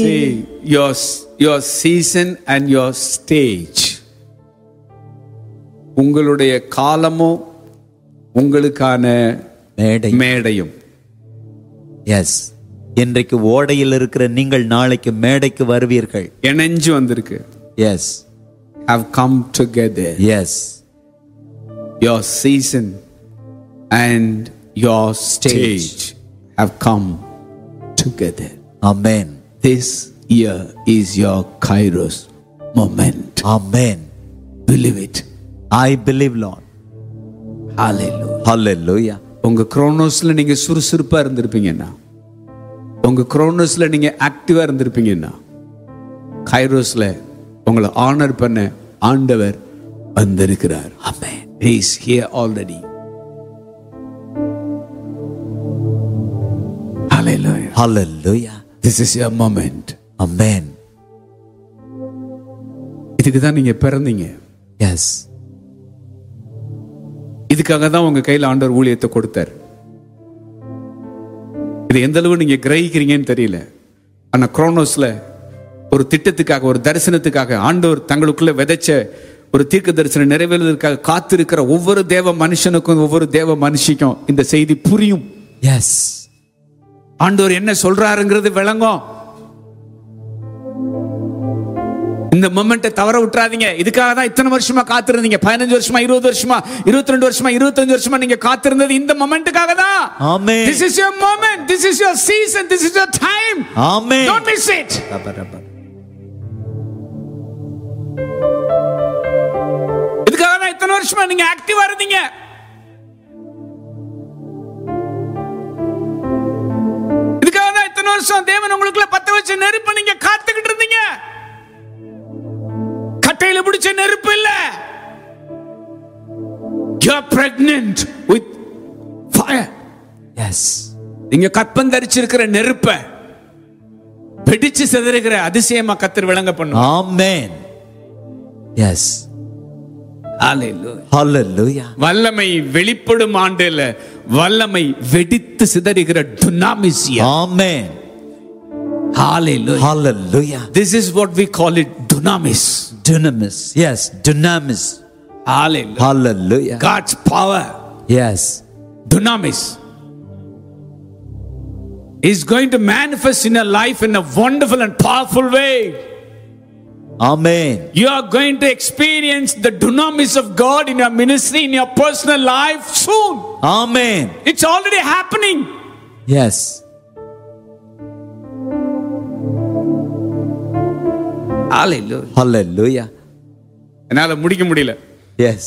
See, your season and your stage. உங்களுடைய காலமும் உங்களுக்கான மேடையும். எஸ், இன்றைக்கு ஓடையில் இருக்கிற நீங்கள் நாளைக்கு மேடைக்கு வருவீர்கள். இணைஞ்சு வந்திருக்கு. S, have come together. S, your season and your stage have come together. Amen. This year is your Kairos moment. Amen. Believe it. I believe, Lord. Hallelujah. Hallelujah. உங்க குரோனோஸ்ல நீங்க சுறுசுறுப்பா இருந்திருப்பீங்கன்னா, உங்க குரோனோஸ்ல நீங்க ஆக்டிவா இருந்திருப்பீங்கன்னா, கைரோஸ்ல உங்களை ஆனர் பண்ண ஆண்டவர் வந்திருக்கிறார். Amen. He is here already. Hallelujah. Hallelujah. This is your moment. Amen. இதுக்கு தான் நீங்க பிறந்தீங்க. எஸ், இதுக்காக தான் உங்க கையில ஆண்டவர் ஊழியத்தை கொடுத்தார். இது எந்த அளவு நீங்க கிரகிக்கிறீங்கன்னு தெரியல. ஆனா குரோனோஸ்ல ஒரு திட்டத்துக்காக, ஒரு தரிசனத்துக்காக ஆண்டவர் தங்களுக்குள்ள விதைச்ச ஒரு தீர்க்க தரிசனம் நிறைவேறுவதற்காக காத்திருக்கிற ஒவ்வொரு தேவ மனுஷனுக்கும் ஒவ்வொரு தேவ மனுஷிக்கும் இந்த செய்தி புரியும். எஸ், ஆண்டவர் என்ன சொல்றாருங்கிறது விளங்கும். இந்த மொமெண்ட்டை தவற விட்டுறாதீங்க. இதுக்காக தான் இத்தனை வருஷமா காத்திருந்தீங்க. 15 வருஷமா, 20 வருஷமா, 22 வருஷமா, 25 வருஷமா நீங்க காத்திருந்தது இந்த மொமெண்ட்டுக்காக தான். Amen. This is your moment. This is your season. This is your time. Amen. Don't miss it. இதுக்காக தான் இத்தனை வருஷமா நீங்க ஆக்டிவா இருந்தீங்க. இதுக்காக தான் இத்தனை வருஷம் தேவன் உங்களுக்குள்ள பத்த வச்ச நெருப்பை நீங்க காத்துக்கிட்டு இருந்தீங்க. கட்டையில பிடிச்ச நெருப்பு இல்ல. You are pregnant with fire. Yes. நீங்க கற்பம் தரிச்சிருக்கிற நெருப்பை வெடிச்சு சிதறுகிற அதிசயமா கர்த்தர் விளங்க பண்ணும். Amen. Yes. Hallelujah. Hallelujah. வல்லமை வெளிப்படும் ஆண்டு இல்ல, வல்லமை வெடித்து சிதறுகிற dunamis. Amen. Hallelujah. Hallelujah. This is what we call it, dunamis. Dunamis. Yes, dunamis. Hallelujah. Hallelujah. God's power. Yes. Dunamis is going to manifest in your life in a wonderful and powerful way. Amen. You are going to experience the dunamis of God in your ministry, in your personal life soon. Amen. It's already happening. Yes. Hallelujah. Hallelujah. என்னால முடிக்க முடியல. Yes.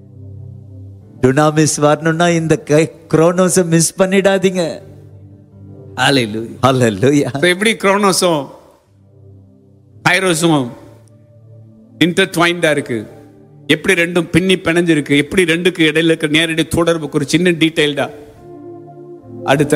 dunamis வரணும்னா இந்த குரோனோஸை miss பண்ணிடாதீங்க. Hallelujah. Hallelujah. எப்படி குரோனோஸும் கைரோஸும் இன்டர்ட்வைண்டா இருக்கு, எப்படி ரெண்டும் பின்னி பிணைஞ்சிருக்கு, எப்படி ரெண்டுக்கு இடையில இருக்க நேரடி தொடர்புக்கு ஒரு சின்ன டீடைல்டா அடுத்த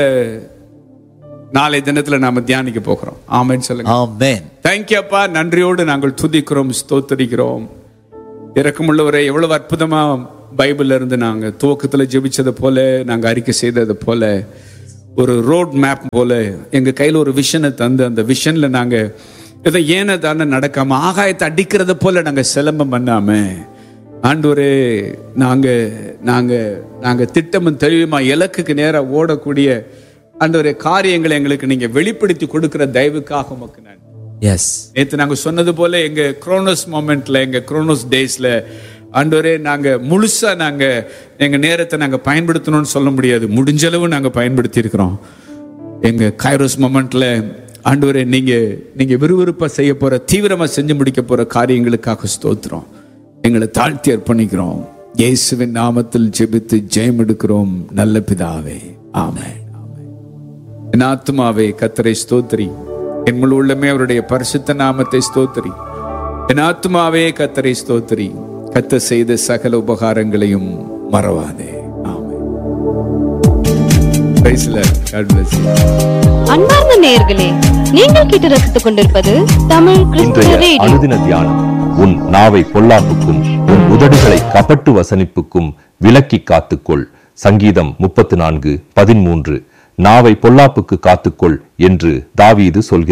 நாளை தினத்துல நாம தியானிக்க போகிறோம். ஆமென் சொல்லுங்க. ஆமென். தேங்க்யூ அப்பா. நன்றியோடு நாங்கள் துதிக்கிறோம், ஸ்தோத்திரிக்கிறோம். இரக்கமுள்ளவரை, எவ்வளவு அற்புதமா பைபிள்ல இருந்து நாங்க துவக்கத்துல ஜெபிச்சது போல, நாங்க அறிக்கை செய்தது போல, ஒரு ரோட் மேப் போல எங்க கையில ஒரு விஷனை தந்து அந்த விஷன்ல நாங்க இதை ஏன தானே நடக்காம ஆகாயத்தை அடிக்கிறத போல நாங்க சிலம்பம் பண்ணாம, ஆண்டவரே நாங்க நாங்க நாங்க திட்டமும் தெளிவுமா இலக்குக்கு நேரம் ஓடக்கூடிய ஆண்டவரே காரியங்களை எங்களுக்கு நீங்க வெளிப்படுத்தி கொடுக்கிற தயவுக்காக உமக்கு நன்றி. எஸ். நேற்று நாங்க சொன்னது போல எங்க குரோனோஸ் மொமெண்ட்ல, எங்க குரோனோஸ் டேஸ்ல ஆண்டவரே நாங்க முழுசா நாங்க எங்க நேரத்தை நாங்க பயன்படுத்தணும்னு சொல்ல முடியாது, முடிஞ்ச அளவு நாங்க பயன்படுத்தி இருக்கிறோம். எங்க கைரோஸ் மொமெண்ட்ல ஆண்டவரே நீங்க விறுவிறுப்பா செய்ய போற, தீவிரமா செஞ்சு முடிக்க போற காரியங்களுக்காக ஸ்தோத்திரம். எங்களை தாழ்த்தி அர்ப்பணிக்கிறோம். இயேசுவின் நாமத்தில் ஜெபித்து ஜெயம் எடுக்கிறோம் நல்ல பிதாவே. ஆமென். என் ஆத்துமாவே கர்த்தரை ஸ்தோத்திரி, என் முழு உள்ளமே அவருடைய பரிசுத்த நாமத்தை ஸ்தோத்திரி. என் ஆத்துமாவே கர்த்தரை ஸ்தோத்திரி, கர்த்தர் செய்த சகல உபகாரங்களையும் மறவாதே. ஆமென். Praise the Lord. God bless you. அன்பார்ந்த நேயர்களே, நீங்கள் கேட்டு ரசித்துக் கொண்டிருப்பது தமிழ் கிறிஸ்துவ ரேடியோ. அனுதின தியானம். உன் நாவை பொல்லாப்புக்கும் உன் உதடுகளை கபட்டு வசனிப்புக்கும் விலக்கி காத்துக்கொள். சங்கீதம் 34:13. நாவை பொல்லாப்புக்கு காத்துக்கொள் என்று தாவீது சொல்கிறார்.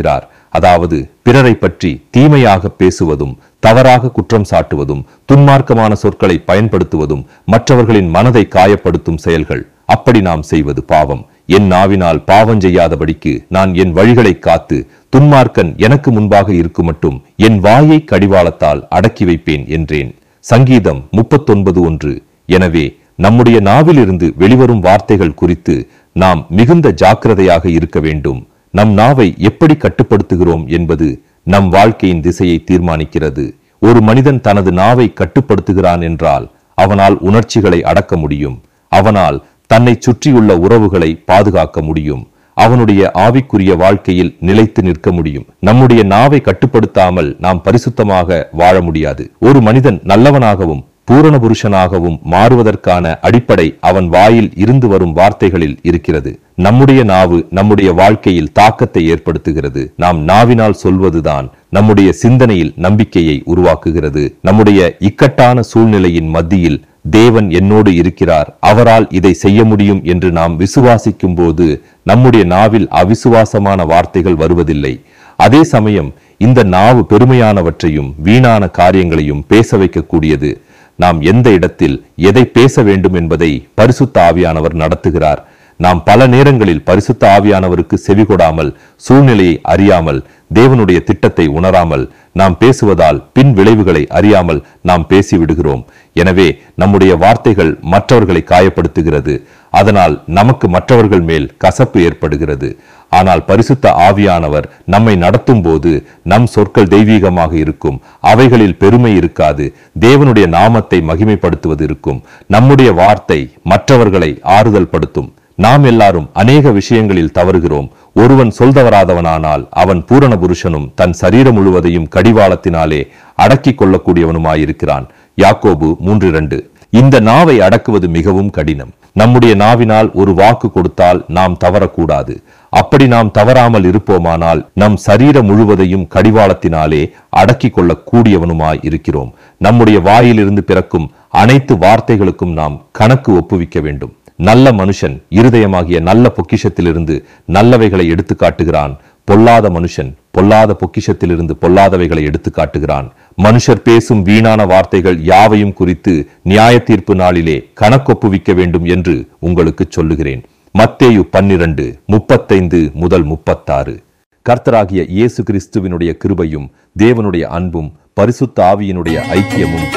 அதாவது பிறரை பற்றி தீமையாக பேசுவதும், தவறாக குற்றம் சாட்டுவதும், துன்மார்க்கமான சொற்களை பயன்படுத்துவதும், மற்றவர்களின் மனதை காயப்படுத்தும் செயல்கள். அப்படி நாம் செய்வது பாவம். என் நாவினால் பாவம் செய்யாதபடிக்கு நான் என் வழிகளை காத்து, துன்மார்க்கன் எனக்கு முன்பாக இருக்குமட்டும் என் வாயை கடிவாளத்தால் அடக்கி வைப்பேன் என்றேன். சங்கீதம் 39:1. எனவே நம்முடைய நாவிலிருந்து வெளிவரும் வார்த்தைகள் குறித்து நாம் மிகுந்த ஜாக்கிரதையாக இருக்க வேண்டும். நம் நாவை எப்படி கட்டுப்படுத்துகிறோம் என்பது நம் வாழ்க்கையின் திசையை தீர்மானிக்கிறது. ஒரு மனிதன் தனது நாவை கட்டுப்படுத்துகிறான் என்றால் அவனால் உணர்ச்சிகளை அடக்க முடியும். அவனால் தன்னை சுற்றியுள்ள உறவுகளை பாதுகாக்க முடியும். அவனுடைய ஆவிக்குரிய வாழ்க்கையில் நிலைத்து நிற்க முடியும். நம்முடைய நாவை கட்டுப்படுத்தாமல் நாம் பரிசுத்தமாக வாழ முடியாது. ஒரு மனிதன் நல்லவனாகவும் பூரண புருஷனாகவும் மாறுவதற்கான அடிப்படை அவன் வாயில் இருந்து வரும் வார்த்தைகளில் இருக்கிறது. நம்முடைய நாவு நம்முடைய வாழ்க்கையில் தாக்கத்தை ஏற்படுத்துகிறது. நாம் நாவினால் சொல்வதுதான் நம்முடைய சிந்தனையில் நம்பிக்கையை உருவாக்குகிறது. நம்முடைய இக்கட்டான சூழ்நிலையின் மத்தியில் தேவன் என்னோடு இருக்கிறார், அவரால் இதை செய்ய முடியும் என்று நாம் விசுவாசிக்கும் போது நம்முடைய நாவில் அவிசுவாசமான வார்த்தைகள் வருவதில்லை. அதே சமயம் இந்த நாவு பெருமையானவற்றையும் வீணான காரியங்களையும் பேச வைக்கக்கூடியது. நாம் எந்த இடத்தில் எதை பேச வேண்டும் என்பதை பரிசுத்த ஆவியானவர் நடத்துகிறார். நாம் பல நேரங்களில் பரிசுத்த ஆவியானவருக்கு செவிகொடாமல், சூழ்நிலையை அறியாமல், தேவனுடைய திட்டத்தை உணராமல் நாம் பேசுவதால் பின் விளைவுகளை அறியாமல் நாம் பேசிவிடுகிறோம். எனவே நம்முடைய வார்த்தைகள் மற்றவர்களை காயப்படுத்துகிறது. அதனால் நமக்கு மற்றவர்கள் மேல் கசப்பு ஏற்படுகிறது. ஆனால் பரிசுத்த ஆவியானவர் நம்மை நடத்தும் போது நம் சொற்கள் தெய்வீகமாக இருக்கும். அவைகளில் பெருமை இருக்காது. தேவனுடைய நாமத்தை மகிமைப்படுத்துவது இருக்கும். நம்முடைய வார்த்தை மற்றவர்களை ஆறுதல் படுத்தும். நாம் எல்லாரும் அநேக விஷயங்களில் தவறுகிறோம். ஒருவன் சொல்தவராதவனானால் அவன் பூரண புருஷனும் தன் சரீரம் முழுவதையும் கடிவாளத்தினாலே அடக்கிக் கொள்ளக்கூடியவனுமாயிருக்கிறான். யாக்கோபு 3:2. இந்த நாவை அடக்குவது மிகவும் கடினம். நம்முடைய நாவினால் ஒரு வாக்கு கொடுத்தால் நாம் தவறக்கூடாது. அப்படி நாம் தவறாமல் இருப்போமானால் நம் சரீரம் முழுவதையும் கடிவாளத்தினாலே அடக்கிக் கொள்ள கூடியவனுமாய் இருக்கிறோம். நம்முடைய வாயிலிருந்து பிறக்கும் அனைத்து வார்த்தைகளுக்கும் நாம் கணக்கு ஒப்புவிக்க வேண்டும். நல்ல மனுஷன் இருதயமாகிய நல்ல பொக்கிஷத்திலிருந்து நல்லவைகளை எடுத்து காட்டுகிறான். பொல்லாத மனுஷன் பொல்லாத பொக்கிஷத்திலிருந்து பொல்லாதவைகளை எடுத்து காட்டுகிறான். மனுஷர் பேசும் வீணான வார்த்தைகள் யாவையும் குறித்து நியாய தீர்ப்பு நாளிலே கணக்கொப்புவிக்க வேண்டும் என்று உங்களுக்கு சொல்லுகிறேன். மத்தேயு 12:35-36. கர்த்தராகிய இயேசு கிறிஸ்துவினுடைய கிருபையும் தேவனுடைய அன்பும் பரிசுத்த ஆவியினுடைய ஐக்கியமும்